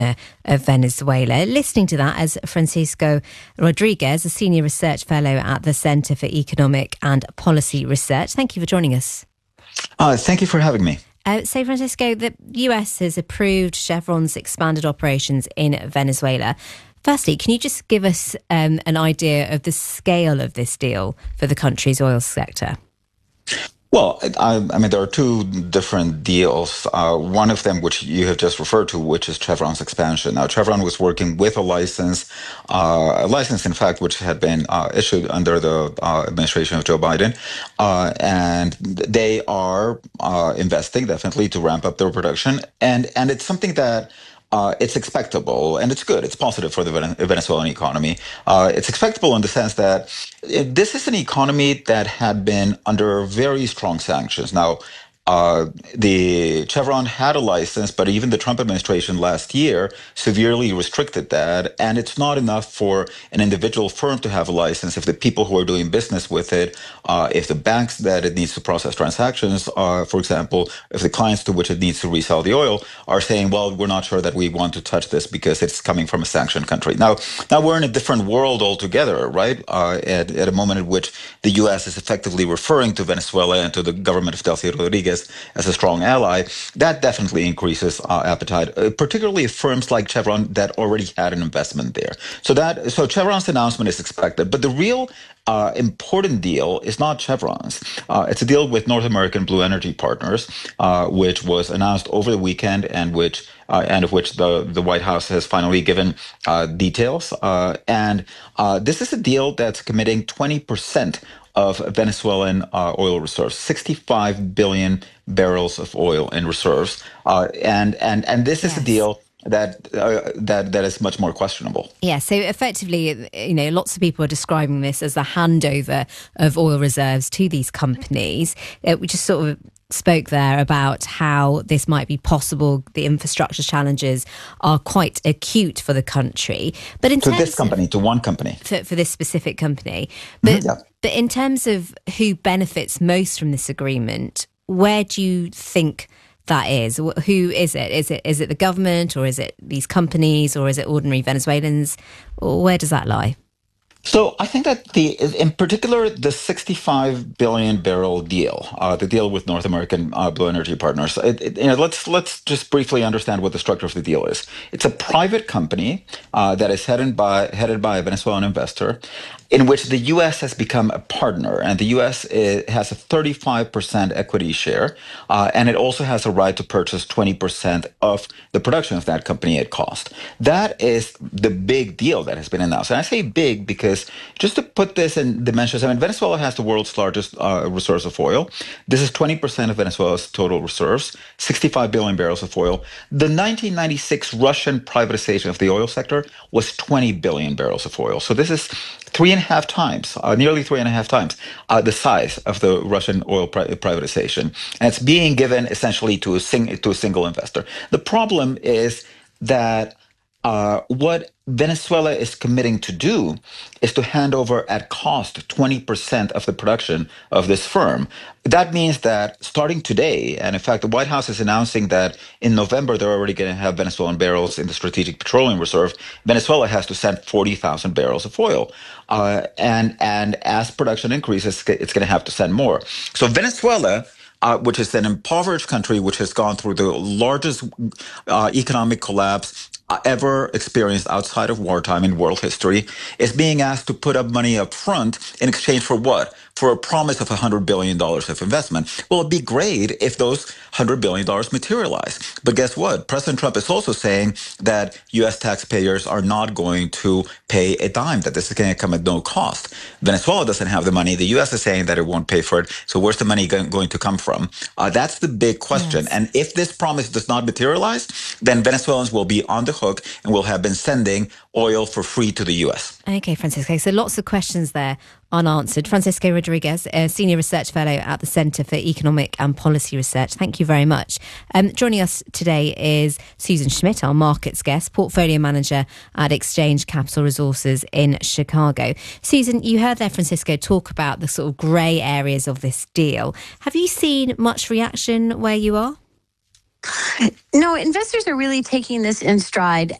of Venezuela. Listening to that as Francisco Rodriguez, a senior research fellow at the Center for Economic and Policy Research. Thank you for joining us. Thank you for having me. So, Francisco, the US has approved Chevron's expanded operations in Venezuela. Firstly, can you just give us an idea of the scale of this deal for the country's oil sector? Well, I mean, there are two different deals. One of them, which you have just referred to, which is Chevron's expansion. Now, Chevron was working with a license, in fact, which had been issued under the administration of Joe Biden. And they are investing definitely to ramp up their production. And it's something that it's expectable and it's good. It's positive for the Venezuelan economy. It's expectable in the sense that this is an economy that had been under very strong sanctions. Now, the Chevron had a license, but even the Trump administration last year severely restricted that. And it's not enough for an individual firm to have a license if the people who are doing business with it, if the banks that it needs to process transactions, for example, if the clients to which it needs to resell the oil are saying, well, we're not sure that we want to touch this because it's coming from a sanctioned country. Now we're in a different world altogether, right? At a moment in which the U.S. is effectively referring to Venezuela and to the government of Delcy Rodriguez as a strong ally, that definitely increases appetite, particularly firms like Chevron that already had an investment there. So Chevron's announcement is expected, but the real important deal is not Chevron's. It's a deal with North American Blue Energy Partners, which was announced over the weekend and of which the White House has finally given details. And this is a deal that's committing 20% of Venezuelan oil reserves, 65 billion barrels of oil in reserves, and this is a deal that is much more questionable. Yeah, so effectively, lots of people are describing this as the handover of oil reserves to these companies. We just sort of spoke there about how this might be possible. The infrastructure challenges are quite acute for the country. But to one company. For this specific company. But in terms of who benefits most from this agreement, where do you think that is? Who is it? Is it the government, or is it these companies, or is it ordinary Venezuelans? Or where does that lie? So I think that in particular, the 65 billion barrel deal, the deal with North American Blue Energy Partners, let's just briefly understand what the structure of the deal is. It's a private company that is headed by a Venezuelan investor, in which the U.S. has become a partner, and the U.S. has a 35% equity share, and it also has a right to purchase 20% of the production of that company at cost. That is the big deal that has been announced. And I say big because, just to put this in dimensions, Venezuela has the world's largest reserves of oil. This is 20% of Venezuela's total reserves, 65 billion barrels of oil. The 1996 Russian privatization of the oil sector was 20 billion barrels of oil. So this is nearly three and a half times the size of the Russian oil privatization. And it's being given essentially to a single investor. The problem is that what Venezuela is committing to do is to hand over at cost 20% of the production of this firm. That means that starting today, and in fact, the White House is announcing that in November, they're already going to have Venezuelan barrels in the Strategic Petroleum Reserve. Venezuela has to send 40,000 barrels of oil. And as production increases, it's going to have to send more. So Venezuela, which is an impoverished country, which has gone through the largest economic collapse ever experienced outside of wartime in world history, is being asked to put up money up front in exchange for what? For a promise of $100 billion of investment. Well, it'd be great if those $100 billion materialize. But guess what? President Trump is also saying that U.S. taxpayers are not going to pay a dime, that this is going to come at no cost. Venezuela doesn't have the money. The U.S. is saying that it won't pay for it. So where's the money going to come from? That's the big question. Yes. And if this promise does not materialize, then Venezuelans will be on the hook and will have been sending oil for free to the U.S. Okay, Francisco. So lots of questions there unanswered. Francisco Rodriguez, a senior research fellow at the Center for Economic and Policy Research. Thank you very much. Joining us today is Susan Schmidt, our markets guest, portfolio manager at Exchange Capital Resources in Chicago. Susan, you heard there Francisco talk about the sort of grey areas of this deal. Have you seen much reaction where you are? No, investors are really taking this in stride.